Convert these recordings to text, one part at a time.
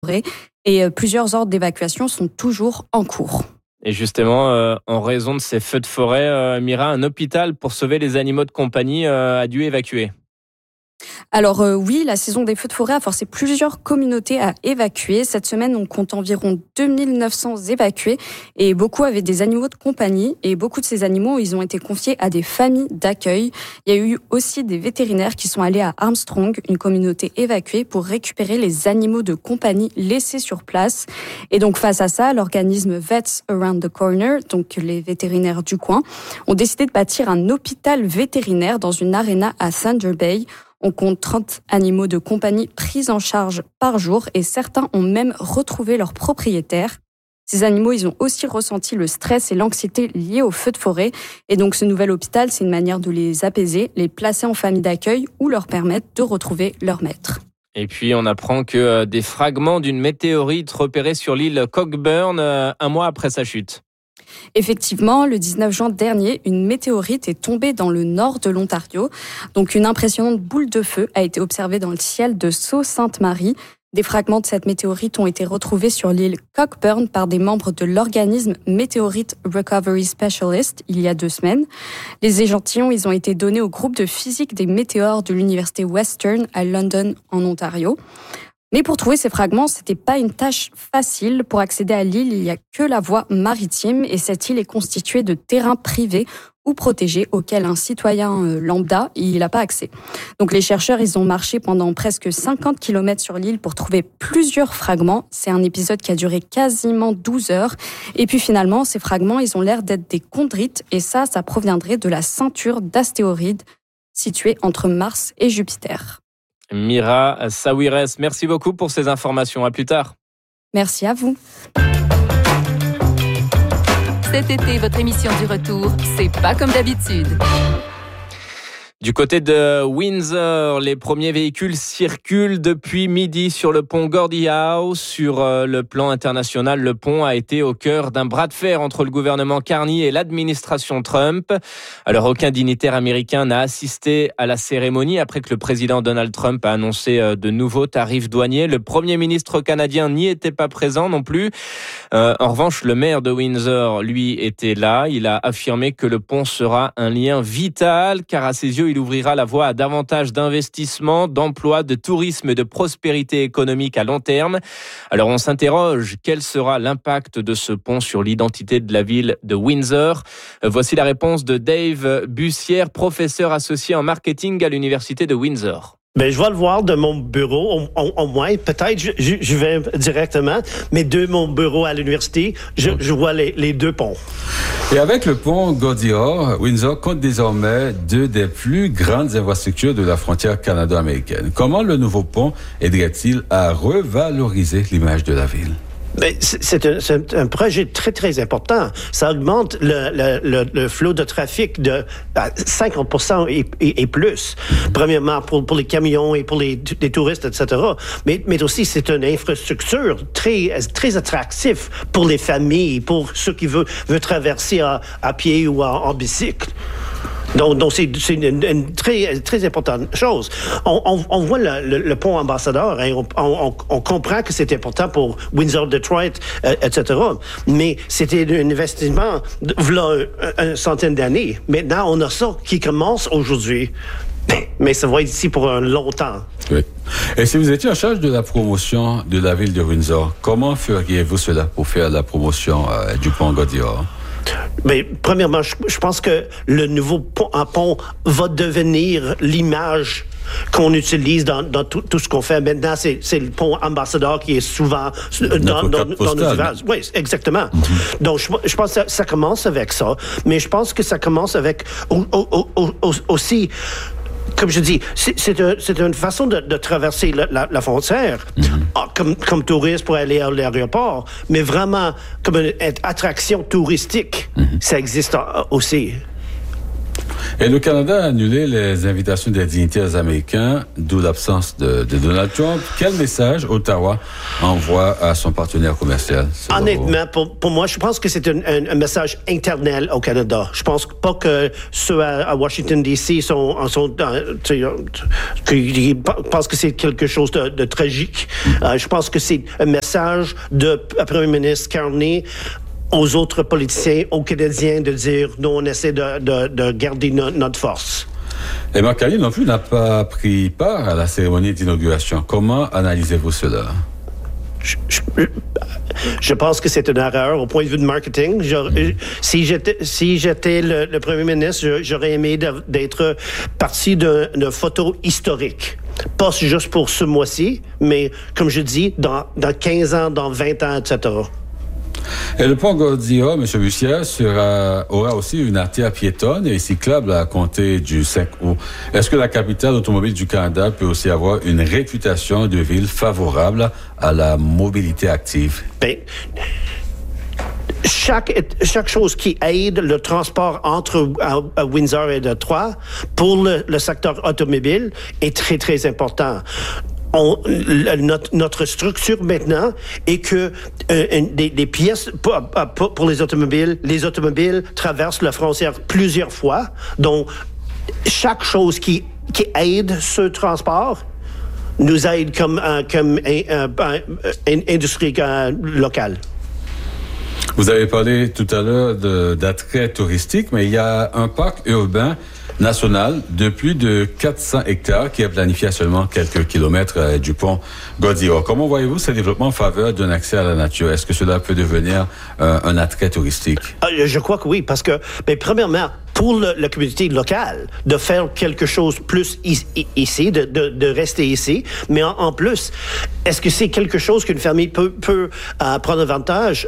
et plusieurs ordres d'évacuation sont toujours en cours. Et justement, en raison de ces feux de forêt, Mira, un hôpital pour sauver les animaux de compagnie a dû évacuer. Alors oui, la saison des feux de forêt a forcé plusieurs communautés à évacuer. Cette semaine, on compte environ 2900 évacués et beaucoup avaient des animaux de compagnie. Et beaucoup de ces animaux, ils ont été confiés à des familles d'accueil. Il y a eu aussi des vétérinaires qui sont allés à Armstrong, une communauté évacuée, pour récupérer les animaux de compagnie laissés sur place. Et donc face à ça, l'organisme Vets Around the Corner, donc les vétérinaires du coin, ont décidé de bâtir un hôpital vétérinaire dans une aréna à Thunder Bay. On compte 30 animaux de compagnie pris en charge par jour et certains ont même retrouvé leurs propriétaires. Ces animaux, ils ont aussi ressenti le stress et l'anxiété liés aux feux de forêt. Et donc ce nouvel hôpital, c'est une manière de les apaiser, les placer en famille d'accueil ou leur permettre de retrouver leur maître. Et puis on apprend que des fragments d'une météorite repérés sur l'île Cockburn un mois après sa chute. Effectivement, le 19 juin dernier, une météorite est tombée dans le nord de l'Ontario. Donc une impressionnante boule de feu a été observée dans le ciel de Sault-Sainte-Marie. Des fragments de cette météorite ont été retrouvés sur l'île Cockburn par des membres de l'organisme Meteorite Recovery Specialist il y a 2 semaines. Les échantillons, ils ont été donnés au groupe de physique des météores de l'université Western à London, en Ontario. Mais pour trouver ces fragments, c'était pas une tâche facile. Pour accéder à l'île, il y a que la voie maritime et cette île est constituée de terrains privés ou protégés auxquels un citoyen lambda, il n'a pas accès. Donc les chercheurs, ils ont marché pendant presque 50 km sur l'île pour trouver plusieurs fragments. C'est un épisode qui a duré quasiment 12 heures. Et puis finalement, ces fragments, ils ont l'air d'être des chondrites et ça proviendrait de la ceinture d'astéroïdes située entre Mars et Jupiter. Mira Saouires, merci beaucoup pour ces informations. À plus tard. Merci à vous. Cet été, votre émission du retour, c'est pas comme d'habitude. Du côté de Windsor, les premiers véhicules circulent depuis midi sur le pont Gordie Howe. Sur le plan international, le pont a été au cœur d'un bras de fer entre le gouvernement Carney et l'administration Trump. Alors, aucun dignitaire américain n'a assisté à la cérémonie après que le président Donald Trump a annoncé de nouveaux tarifs douaniers. Le premier ministre canadien n'y était pas présent non plus. En revanche, le maire de Windsor, lui, était là. Il a affirmé que le pont sera un lien vital car à ses yeux, il ouvrira la voie à davantage d'investissements, d'emplois, de tourisme et de prospérité économique à long terme. Alors on s'interroge, quel sera l'impact de ce pont sur l'identité de la ville de Windsor ? Voici la réponse de Dave Bussière, professeur associé en marketing à l'université de Windsor. Ben, je vais le voir de mon bureau, au moins, peut-être, je vais directement, mais de mon bureau à l'université, je vois les 2 ponts. Et avec le pont Gordie Howe, Windsor compte désormais 2 des plus grandes infrastructures de la frontière canado-américaine. Comment le nouveau pont aiderait-il à revaloriser l'image de la ville? Ben, c'est un projet très, très important. Ça augmente le flot de trafic de 50% et plus. Premièrement, pour les camions et pour les touristes, etc. Mais aussi, c'est une infrastructure très, très attractive pour les familles, pour ceux qui veulent traverser à pied ou en bicycle. Donc c'est une très, très importante chose. On voit le pont Ambassadeur et on comprend que c'est important pour Windsor, Detroit, etc. Mais c'était un investissement voilà une centaine d'années. Maintenant, on a ça qui commence aujourd'hui. Mais ça va être ici pour un long temps. Oui. Et si vous étiez en charge de la promotion de la ville de Windsor, comment feriez-vous cela pour faire la promotion du pont Gordie Howe? Mais premièrement, je pense que le nouveau pont va devenir l'image qu'on utilise dans tout ce qu'on fait. Maintenant, c'est le pont Ambassadeur qui est souvent dans nos villages. Oui, exactement. Mm-hmm. Donc, je pense que ça commence avec ça, mais je pense que ça commence avec aussi... Comme je dis, c'est une façon de traverser la frontière, comme touriste pour aller à l'aéroport, mais vraiment comme une attraction touristique. Ça existe aussi. Et le Canada a annulé les invitations des dignitaires américains, d'où l'absence de Donald Trump. Quel message Ottawa envoie à son partenaire commercial? Honnêtement, pour moi, je pense que c'est un message interne au Canada. Je pense pas que ceux à Washington, D.C. qui pensent que c'est quelque chose de tragique. Je pense que c'est un message de Premier ministre Carney aux autres politiciens, aux Canadiens, de dire, nous, on essaie de garder notre force. Et Mark Carney non plus n'a pas pris part à la cérémonie d'inauguration. Comment analysez-vous cela? Je pense que c'est une erreur au point de vue de marketing. Si j'étais le premier ministre, j'aurais aimé d'être partie d'une photo historique. Pas juste pour ce mois-ci, mais comme je dis, dans 15 ans, dans 20 ans, etc. Et le pont Gordillo, M. Bussière, aura aussi une artère piétonne et cyclable à compter du 5 août. Est-ce que la capitale automobile du Canada peut aussi avoir une réputation de ville favorable à la mobilité active? Ben, chaque chose qui aide le transport entre Windsor et Détroit pour le secteur automobile est très, très important. Notre structure maintenant est que des pièces pour les automobiles traversent la frontière plusieurs fois. Donc, chaque chose qui aide ce transport nous aide comme industrie locale. Vous avez parlé tout à l'heure d'attrait touristique, mais il y a un parc urbain national de plus de 400 hectares qui est planifié à seulement quelques kilomètres du pont Gordillo. Comment voyez-vous ce développement en faveur d'un accès à la nature? Est-ce que cela peut devenir un attrait touristique? Je crois que oui, parce que, premièrement, pour la communauté locale, de faire quelque chose plus ici, de rester ici, mais en plus, est-ce que c'est quelque chose qu'une famille peut prendre avantage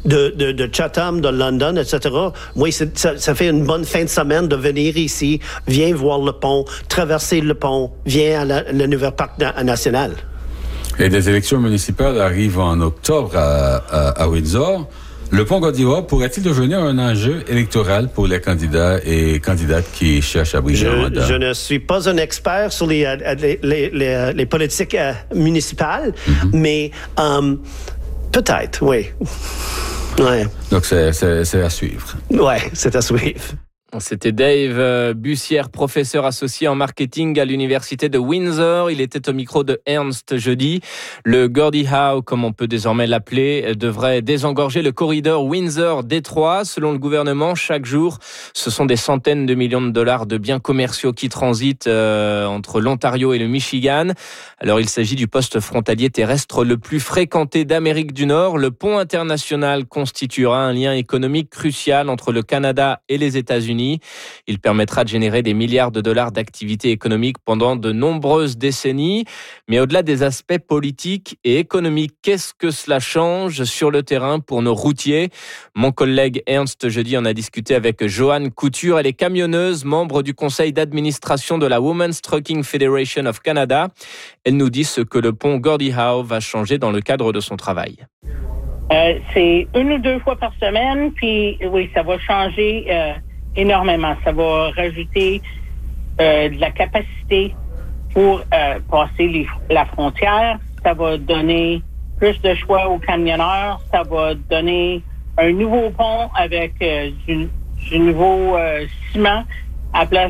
de Chatham, de London, etc.? Oui, ça fait une bonne fin de semaine de venir ici, viens voir le pont, traverser le pont, viens à le nouvel parc national. Et des élections municipales arrivent en octobre à Windsor. Le pont Gordillo pourrait-il devenir un enjeu électoral pour les candidats et candidates qui cherchent à briguer un mandat? Je ne suis pas un expert sur les politiques municipales, mais peut-être, oui. Ouais. Donc c'est à suivre. Ouais, c'est à suivre. C'était Dave Bussière, professeur associé en marketing à l'université de Windsor. Il était au micro de Ernst jeudi. Le Gordie Howe, comme on peut désormais l'appeler, devrait désengorger le corridor Windsor-Détroit. Selon le gouvernement, chaque jour, ce sont des centaines de millions de dollars de biens commerciaux qui transitent entre l'Ontario et le Michigan. Alors, il s'agit du poste frontalier terrestre le plus fréquenté d'Amérique du Nord. Le pont international constituera un lien économique crucial entre le Canada et les États-Unis. Il permettra de générer des milliards de dollars d'activité économique pendant de nombreuses décennies. Mais au-delà des aspects politiques et économiques, qu'est-ce que cela change sur le terrain pour nos routiers? Mon collègue Ernst jeudi en a discuté avec Joanne Couture. Elle est camionneuse, membre du conseil d'administration de la Women's Trucking Federation of Canada. Elle nous dit ce que le pont Gordie Howe va changer dans le cadre de son travail. C'est 1 ou 2 fois par semaine, puis oui, ça va changer énormément. Ça va rajouter de la capacité pour passer la frontière. Ça va donner plus de choix aux camionneurs. Ça va donner un nouveau pont avec du nouveau ciment à place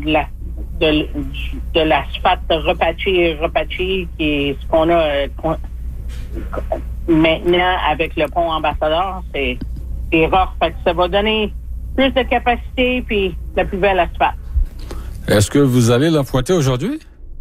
de l'asphalte repatché qui est ce qu'on a maintenant avec le pont Ambassadeur. C'est rare. Fait que ça va donner plus de capacité puis la plus belle asphalte. Est-ce que vous allez l'emprunter aujourd'hui?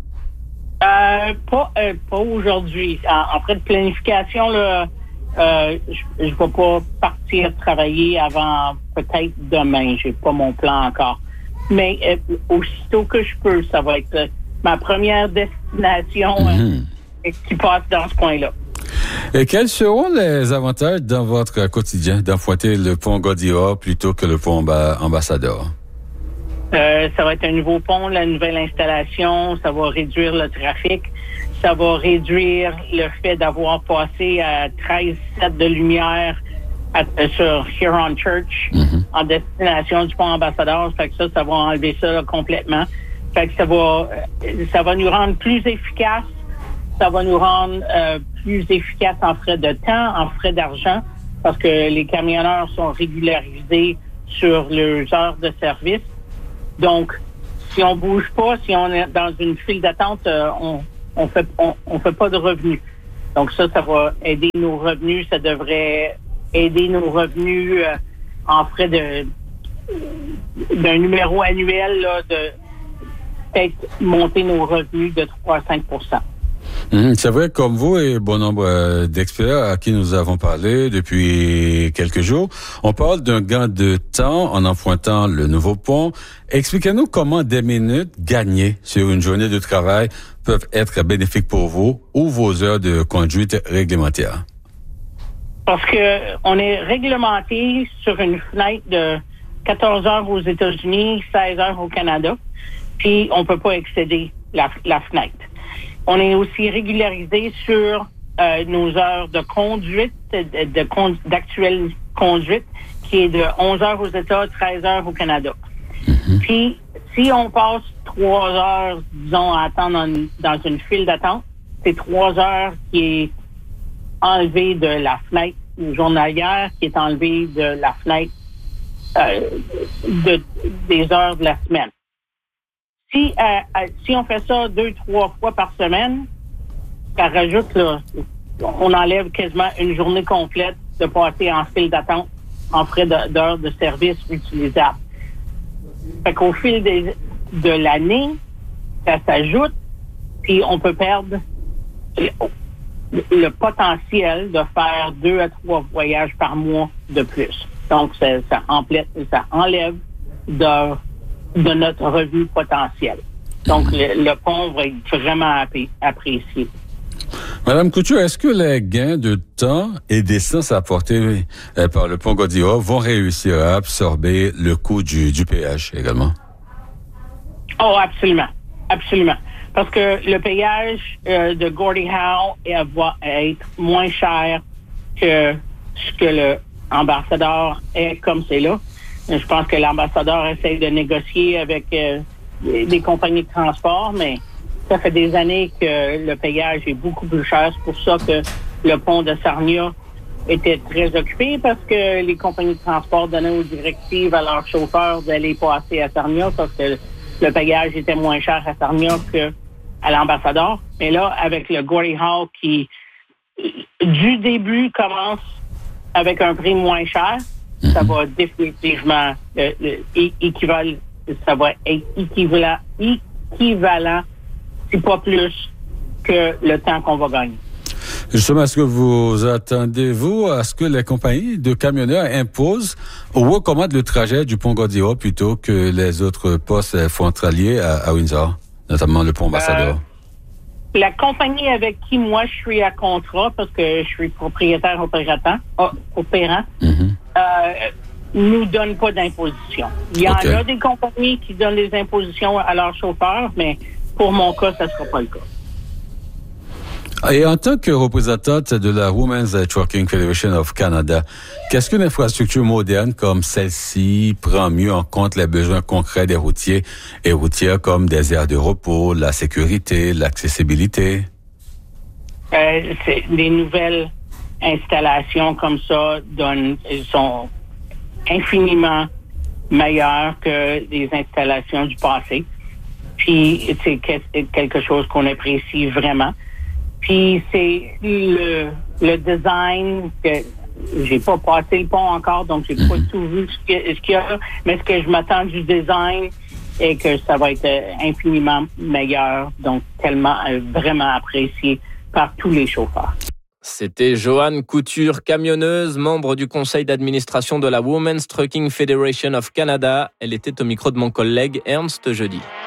Pas aujourd'hui. En fait de planification, là, je vais pas partir travailler avant peut-être demain. J'ai pas mon plan encore. Mais aussitôt que je peux, ça va être ma première destination qui passe dans ce coin-là. Et quels seront les avantages dans votre quotidien d'emprunter le pont Gordillo plutôt que le pont Ambassadeur? Ça va être un nouveau pont, la nouvelle installation, ça va réduire le trafic, ça va réduire le fait d'avoir passé à 13 sets de lumière sur Huron Church en destination du pont Ambassadeur. Fait que ça va enlever ça là, complètement. Fait que ça va nous rendre plus efficaces. Ça va nous rendre plus efficaces en frais de temps, en frais d'argent, parce que les camionneurs sont régularisés sur leurs heures de service. Donc, si on bouge pas, si on est dans une file d'attente, on fait pas de revenus. Donc ça va aider nos revenus. Ça devrait aider nos revenus en frais d'un numéro annuel là, de peut-être monter nos revenus de 3 à 5 %. C'est vrai, comme vous et bon nombre d'experts à qui nous avons parlé depuis quelques jours, on parle d'un gain de temps en empruntant le nouveau pont. Expliquez-nous comment des minutes gagnées sur une journée de travail peuvent être bénéfiques pour vous ou vos heures de conduite réglementaires. Parce que on est réglementé sur une fenêtre de 14 heures aux États-Unis, 16 heures au Canada, puis on peut pas excéder la fenêtre. On est aussi régularisé sur nos heures de conduite, d'actuelle conduite, qui est de 11 heures aux États, 13 heures au Canada. Puis, si on passe 3 heures, disons, à attendre dans une file d'attente, c'est 3 heures qui est enlevé de la fenêtre journalière, qui est enlevé de la fenêtre des heures de la semaine. Si on fait ça 2-3 fois par semaine, ça rajoute, là, on enlève quasiment une journée complète de passer en file d'attente en frais d'heures de service utilisables. Fait qu'au fil de l'année, ça s'ajoute, puis on peut perdre le potentiel de faire 2 à 3 voyages par mois de plus. Donc, ça enlève de notre revenu potentiel. Donc, le pont va être vraiment apprécié. Madame Couture, est-ce que les gains de temps et d'essence apportés par le pont Gordie-Howe vont réussir à absorber le coût du péage également? Oh, absolument. Absolument. Parce que le péage de Gordie Howe va être moins cher que ce que l'ambassadeur est comme c'est là. Je pense que l'ambassadeur essaie de négocier avec des compagnies de transport, mais ça fait des années que le payage est beaucoup plus cher. C'est pour ça que le pont de Sarnia était très occupé, parce que les compagnies de transport donnaient aux directives à leurs chauffeurs d'aller passer à Sarnia, parce que le payage était moins cher à Sarnia qu'à l'ambassadeur. Mais là, avec le Gordie Howe qui, du début, commence avec un prix moins cher, ça va définitivement ça va être équivalent, si pas plus, que le temps qu'on va gagner. Justement, est-ce que vous attendez-vous à ce que les compagnies de camionneurs imposent ou recommandent le trajet du pont Gordie-Howe plutôt que les autres postes frontaliers à Windsor, notamment le pont Ambassadeur? La compagnie avec qui moi je suis à contrat, parce que je suis propriétaire opérant, nous donne pas d'imposition. Il y en a des compagnies qui donnent des impositions à leurs chauffeurs, mais pour mon cas, ça sera pas le cas. Et en tant que représentante de la Women's Trucking Federation of Canada, qu'est-ce qu'une infrastructure moderne comme celle-ci prend mieux en compte les besoins concrets des routiers et routières, comme des aires de repos, la sécurité, l'accessibilité? C'est des nouvelles installations comme ça sont infiniment meilleures que les installations du passé. Puis c'est quelque chose qu'on apprécie vraiment. Puis c'est le design que j'ai pas passé le pont encore, donc j'ai pas tout vu ce qu'il y a, mais ce que je m'attends du design est que ça va être infiniment meilleur, donc tellement vraiment apprécié par tous les chauffeurs. C'était Joanne Couture, camionneuse, membre du conseil d'administration de la Women's Trucking Federation of Canada. Elle était au micro de mon collègue Ernst Jeudi.